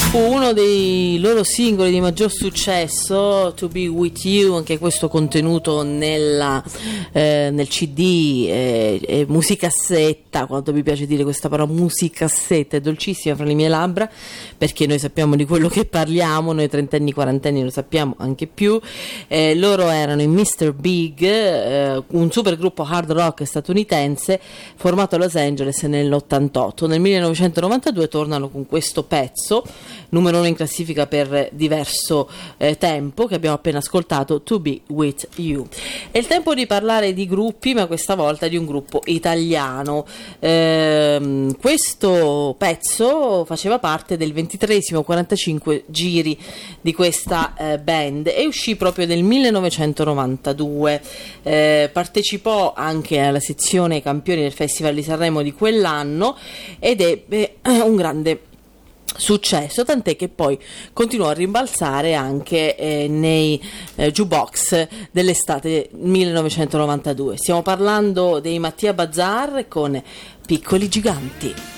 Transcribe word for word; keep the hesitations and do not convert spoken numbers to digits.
Fu uno dei loro singoli di maggior successo, To Be With You, anche questo contenuto nella, eh, nel C D, eh, eh, musicassetta, quanto mi piace dire questa parola, musicassetta, è dolcissima fra le mie labbra, perché noi sappiamo di quello che parliamo, noi trentenni, quarantenni lo sappiamo anche più. Eh, loro erano i mister Big, eh, un super gruppo hard rock statunitense formato a Los Angeles nell'ottantotto. Nel millenovecentonovantadue tornano con questo pezzo, numero uno in classifica per diverso eh, tempo, che abbiamo appena ascoltato, To Be With You. È il tempo di parlare di gruppi, ma questa volta di un gruppo italiano. Ehm, questo pezzo faceva parte del ventitreesimo quarantacinque giri di questa eh, band e uscì proprio nel millenovecentonovantadue. Eh, partecipò anche alla sezione campioni del Festival di Sanremo di quell'anno ed ebbe eh, un grande successo, tant'è che poi continuò a rimbalzare anche eh, nei eh, jukebox dell'estate millenovecentonovantadue. Stiamo parlando dei Mattia Bazar con Piccoli Giganti.